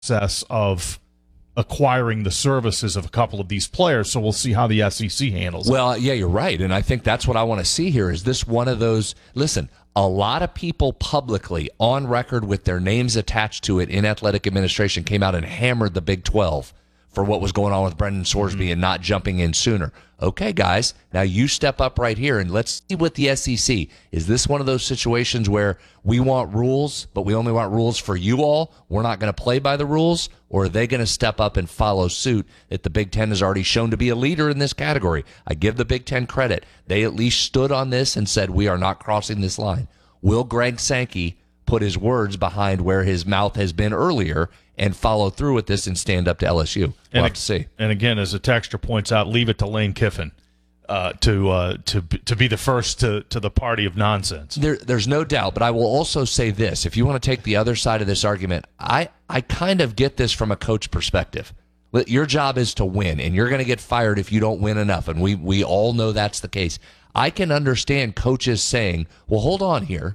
process of acquiring the services of a couple of these players, so we'll see how the SEC handles it. Well, yeah, you're right, and I think that's what I want to see here. Is this one of those, listen, a lot of people publicly on record with their names attached to it in athletic administration came out and hammered the Big 12 for what was going on with Brendan Sorsby and not jumping in sooner. Okay, guys, now you step up right here and let's see what the SEC. Is this one of those situations where we want rules, but we only want rules for you all? We're not going to play by the rules? Or are they going to step up and follow suit that the Big Ten has already shown to be a leader in this category? I give the Big Ten credit. They at least stood on this and said, we are not crossing this line. Will Greg Sankey put his words behind where his mouth has been earlier and follow through with this and stand up to LSU? We'll have to see. And again, as the texter points out, leave it to Lane Kiffin to be the first to the party of nonsense. There's no doubt, but I will also say this. If you want to take the other side of this argument, I kind of get this from a coach perspective. Your job is to win, and you're going to get fired if you don't win enough, and we all know that's the case. I can understand coaches saying, well, hold on here.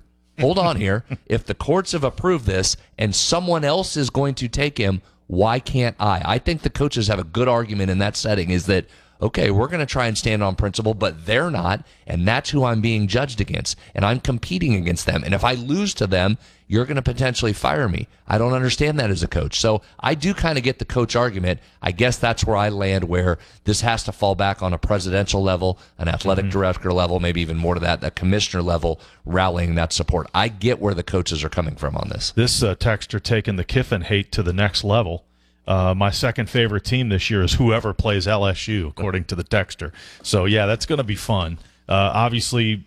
If the courts have approved this and someone else is going to take him, why can't I? I think the coaches have a good argument in that setting is that, okay, we're going to try and stand on principle, but they're not, and that's who I'm being judged against, and I'm competing against them. And if I lose to them, you're going to potentially fire me. I don't understand that as a coach. So I do kind of get the coach argument. I guess that's where I land, where this has to fall back on a presidential level, an athletic director level, maybe even more to that, a commissioner level, rallying that support. I get where the coaches are coming from on this. This texter taking the Kiffin hate to the next level. My second favorite team this year is whoever plays LSU, according to the texter. So, yeah, that's going to be fun. Obviously,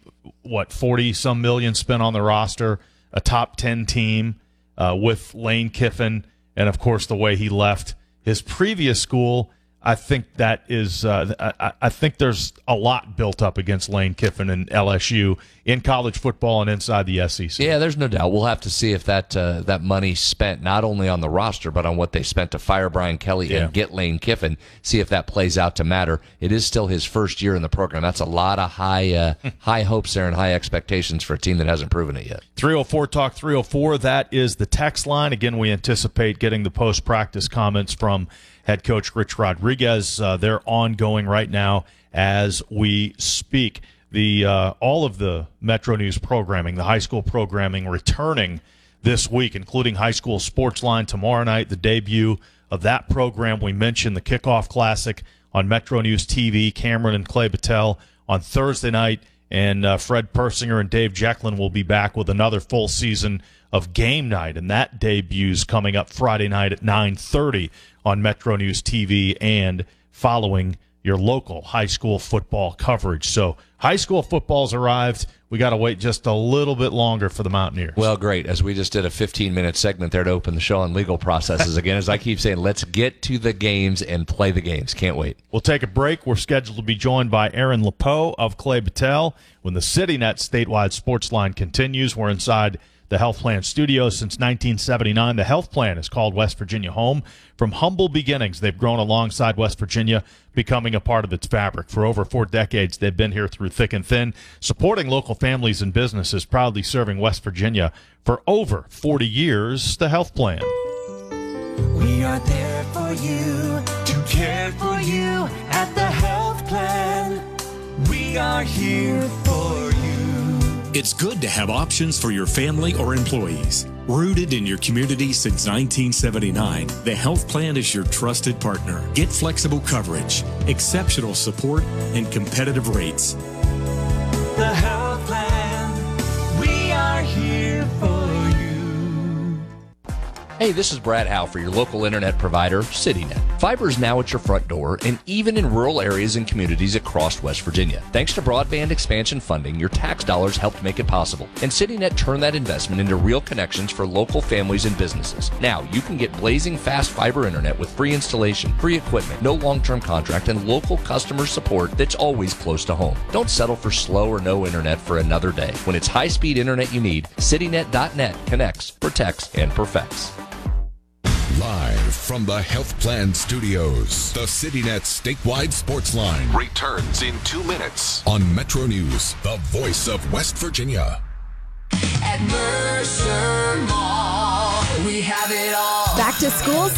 40-some million spent on the roster, a top 10 team with Lane Kiffin, and, of course, the way he left his previous school. I think that is I think there's a lot built up against Lane Kiffin and LSU in college football and inside the SEC. Yeah, there's no doubt. We'll have to see if that money spent not only on the roster but on what they spent to fire Brian Kelly and get Lane Kiffin, see if that plays out to matter. It is still his first year in the program. That's a lot of high hopes there and high expectations for a team that hasn't proven it yet. 304 Talk 304, that is the text line. Again, we anticipate getting the post-practice comments from head coach Rich Rodriguez. They're ongoing right now as we speak. All of the Metro News programming, the high school programming, returning this week, including High School Sportsline tomorrow night, the debut of that program. We mentioned the Kickoff Classic on Metro News TV, Cameron and Clay Battelle on Thursday night, and Fred Persinger and Dave Jecklin will be back with another full season of Game Night, and that debuts coming up Friday night at 9:30 on Metro News TV and following your local high school football coverage. So high school football's arrived. We got to wait just a little bit longer for the Mountaineers. Well, great. As we just did a 15-minute segment there to open the show on legal processes. Again, as I keep saying, let's get to the games and play the games. Can't wait. We'll take a break. We're scheduled to be joined by Aaron Lepeau of Clay Battelle when the CityNet statewide sports line continues. We're inside the Health Plan Studios since 1979. The Health Plan is called West Virginia home. From humble beginnings, they've grown alongside West Virginia, becoming a part of its fabric. For over 4 decades, they've been here through thick and thin, supporting local families and businesses, proudly serving West Virginia for over 40 years. The Health Plan. We are there for you, to care for you at the Health Plan. We are here for you. It's good to have options for your family or employees. Rooted in your community since 1979, the Health Plan is your trusted partner. Get flexible coverage, exceptional support, and competitive rates. The Health Plan, we are here for you. Hey, this is Brad Howe for your local internet provider, CityNet. Fiber is now at your front door and even in rural areas and communities across West Virginia. Thanks to broadband expansion funding, your tax dollars helped make it possible. And CityNet turned that investment into real connections for local families and businesses. Now, you can get blazing fast fiber internet with free installation, free equipment, no long-term contract, and local customer support that's always close to home. Don't settle for slow or no internet for another day. When it's high-speed internet you need, CityNet.net connects, protects, and perfects. Live from the Health Plan Studios, the CityNet statewide sports line returns in 2 minutes on Metro News, the voice of West Virginia. At Mercer Mall, we have it all. Back to school